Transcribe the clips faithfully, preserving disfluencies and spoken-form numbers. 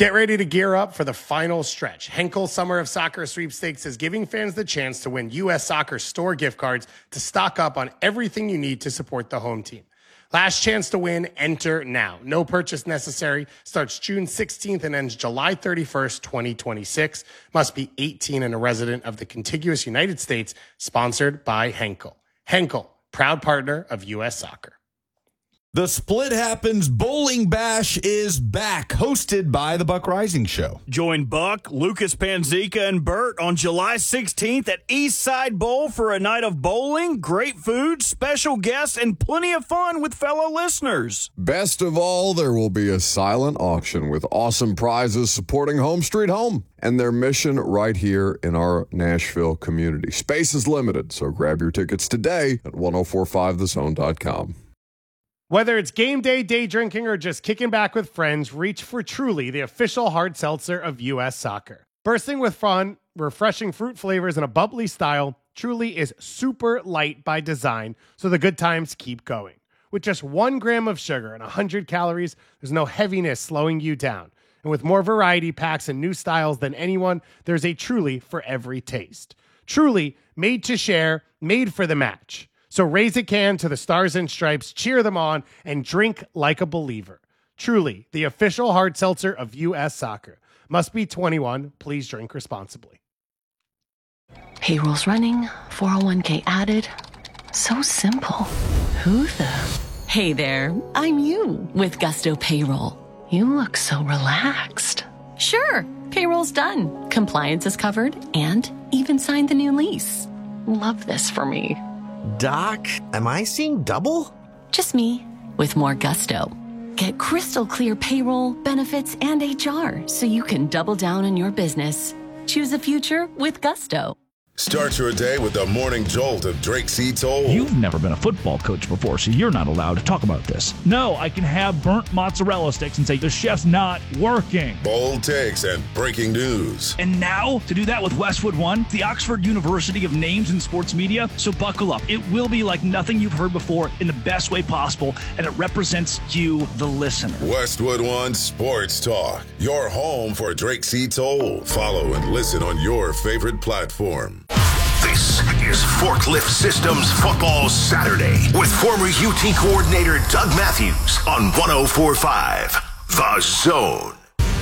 Get ready to gear up for the final stretch. Henkel Summer of Soccer Sweepstakes is giving fans the chance to win U S Soccer store gift cards to stock up on everything you need to support the home team. Last chance to win, enter now. No purchase necessary. Starts June sixteenth and ends July thirty-first, twenty twenty-six. Must be eighteen and a resident of the contiguous United States. Sponsored by Henkel. Henkel, proud partner of U S Soccer. The Split Happens Bowling Bash is back, hosted by the Buck Rising Show. Join Buck, Lucas Panzica, and Bert on July sixteenth at Eastside Bowl for a night of bowling, great food, special guests, and plenty of fun with fellow listeners. Best of all, there will be a silent auction with awesome prizes supporting Home Street Home and their mission right here in our Nashville community. Space is limited, so grab your tickets today at ten forty-five the zone dot com. Whether it's game day, day drinking, or just kicking back with friends, reach for Truly, the official hard seltzer of U S Soccer. Bursting with fun, refreshing fruit flavors, and a bubbly style, Truly is super light by design, so the good times keep going. With just one gram of sugar and one hundred calories, there's no heaviness slowing you down. And with more variety packs and new styles than anyone, there's a Truly for every taste. Truly, made to share, made for the match. So raise a can to the Stars and Stripes, cheer them on, and drink like a believer. Truly, the official hard seltzer of U S Soccer. Must be twenty-one. Please drink responsibly. Payroll's running, four oh one k added. So simple. Who the? Hey there, I'm you with Gusto Payroll. You look so relaxed. Sure, payroll's done. Compliance is covered and even signed the new lease. Love this for me. Doc, am I seeing double? Just me, with more gusto. Get crystal clear payroll, benefits, and H R so you can double down on your business. Choose a future with Gusto. Start your day with the morning jolt of Drake C. Toll. You've never been a football coach before, so you're not allowed to talk about this. No, I can have burnt mozzarella sticks and say the chef's not working. Bold takes and breaking news. And now, to do that with Westwood One, the Oxford University of Names in Sports Media. So buckle up. It will be like nothing you've heard before in the best way possible, and it represents you, the listener. Westwood One Sports Talk, your home for Drake C. Toll. Follow and listen on your favorite platform. This is Forklift Systems Football Saturday with former U T coordinator Doug Matthews on ten forty-five The Zone.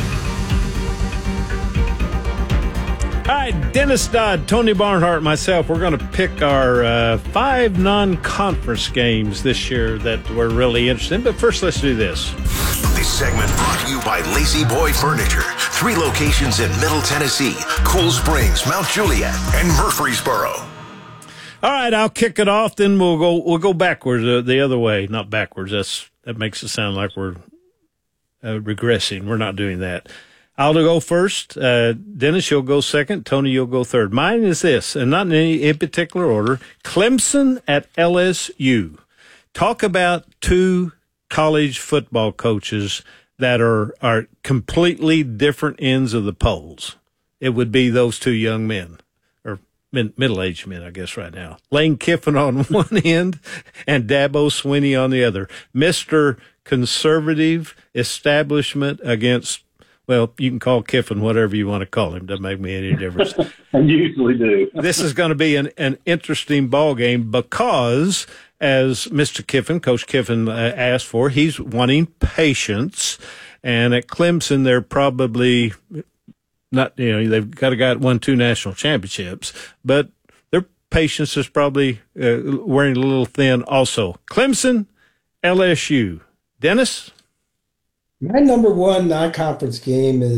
Hi, Dennis Dodd, Tony Barnhart, myself. We're going to pick our uh, five non-conference games this year that we're really interested in. But first, let's do this. This segment brought to you by Lazy Boy Furniture. Three locations in Middle Tennessee, Cool Springs, Mount Juliet, and Murfreesboro. All right, I'll kick it off. Then we'll go we'll go backwards uh, the other way, not backwards. That's that makes it sound like we're uh, regressing. We're not doing that. I'll go first. Uh, Dennis, you'll go second. Tony, you'll go third. Mine is this, and not in any in particular order. Clemson at L S U. Talk about two college football coaches that are are completely different ends of the poles. It would be those two young men, or mid, middle-aged men, I guess, right now. Lane Kiffin on one end and Dabo Swinney on the other. Mister Conservative establishment against, well, you can call Kiffin whatever you want to call him. Doesn't make me any difference. I usually do. This is going to be an, an interesting ball game because, as Mister Kiffin, Coach Kiffin uh, asked for, he's wanting patience. And at Clemson, they're probably not, you know, they've got a guy that won two national championships, but their patience is probably uh, wearing a little thin also. Clemson, L S U. Dennis? My number one non-conference game is